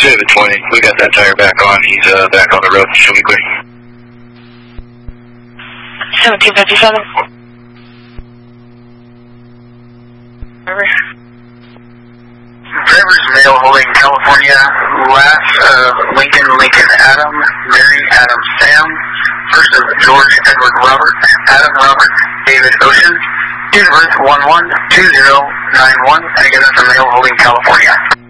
220, we got that tire back on. He's back on the road. Show me quick. 1757. Driver. Driver's male holding California. Last Lincoln Adam, Mary Adam Sam. First of George Edward Robert, Adam Robert, David Ocean. Date of birth 112091. And again, that's a male holding California.